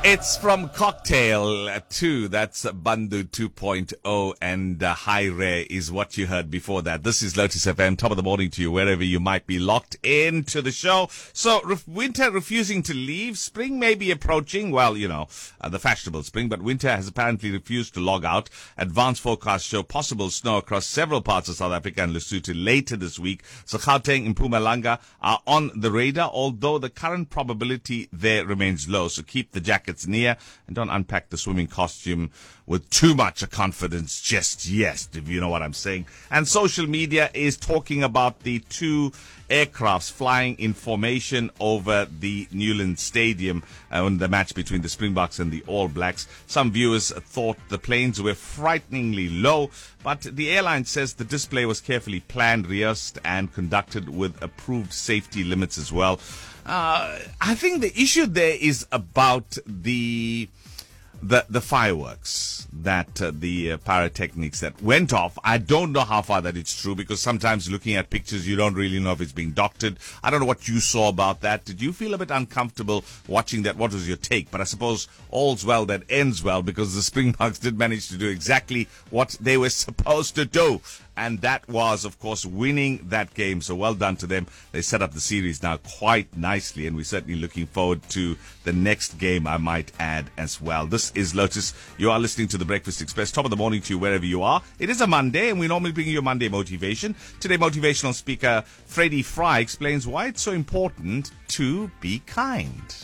It's from Cocktail 2, that's Bandu 2.0, and High Rare is what you heard before that. This is Lotus FM, top of the morning to you, wherever you might be locked into the show. So, winter refusing to leave, spring may be approaching, well, the fashionable spring, but winter has apparently refused to log out. Advanced forecasts show possible snow across several parts of South Africa and Lesotho later this week. So, Gauteng and Mpumalanga are on the radar, although the current probability there remains low, so keep the jacket near and don't unpack the swimming costume with too much confidence just yet, if you know what I'm saying. And social media is talking about the two aircrafts flying in formation over the Newland Stadium in the match between the Springboks and the All Blacks. Some viewers thought the planes were frighteningly low, but the airline says the display was carefully planned, rehearsed, and conducted with approved safety limits as well. I think the issue there is about the fireworks that the pyrotechnics that went off. I don't know how far that it's true, because sometimes looking at pictures you don't really know if it's being doctored. I don't know what you saw about that. Did you feel a bit uncomfortable watching that? What was your take? But I suppose all's well that ends well, because the Springboks did manage to do exactly what they were supposed to do. And that was, of course, winning that game. So well done to them. They set up the series now quite nicely, and we're certainly looking forward to the next game, I might add, as well. This is Lotus. You are listening to the Breakfast Express, top of the morning to you wherever you are. It is a Monday, and we normally bring you a Monday motivation. Today, motivational speaker Freddie Fry explains why it's so important to be kind.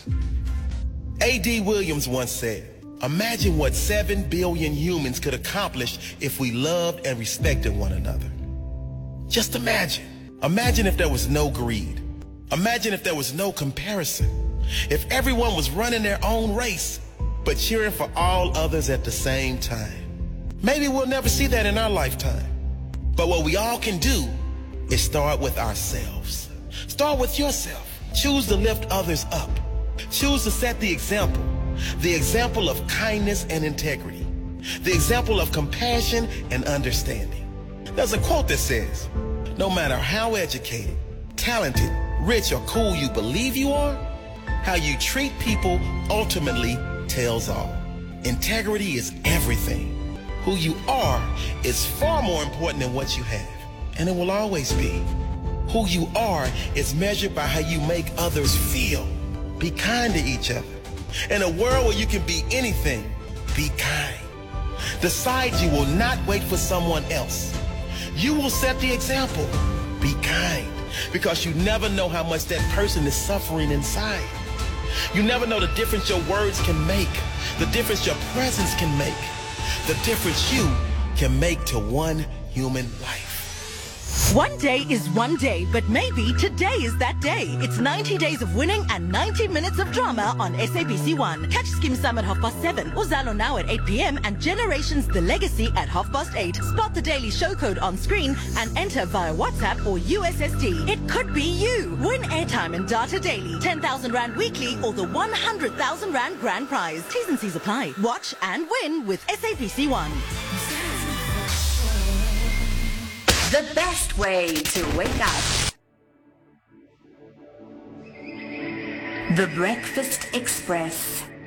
A.D. Williams once said, "Imagine what 7 billion humans could accomplish if we loved and respected one another." Just imagine. Imagine if there was no greed. Imagine if there was no comparison. If everyone was running their own race, but cheering for all others at the same time. Maybe we'll never see that in our lifetime. But what we all can do is start with ourselves. Start with yourself. Choose to lift others up. Choose to set the example. The example of kindness and integrity. The example of compassion and understanding. There's a quote that says, "No matter how educated, talented, rich, or cool you believe you are, how you treat people ultimately tells all." Integrity is everything. Who you are is far more important than what you have, and it will always be. Who you are is measured by how you make others feel. Be kind to each other. In a world where you can be anything, be kind. Decide you will not wait for someone else. You will set the example. Be kind, because you never know how much that person is suffering inside. You never know the difference your words can make, the difference your presence can make, the difference you can make to one human life. One day is one day, but maybe today is that day. It's 90 days of winning and 90 minutes of drama on SABC1. Catch Skim Sam at 7:30, Uzalo now at 8 p.m. and Generations The Legacy at 8:30. Spot the daily show code on screen and enter via WhatsApp or USSD. It could be you. Win airtime and data daily, 10,000 Rand weekly, or the 100,000 Rand grand prize. T's and C's apply. Watch and win with SABC1. The best way to wake up. The Breakfast Express.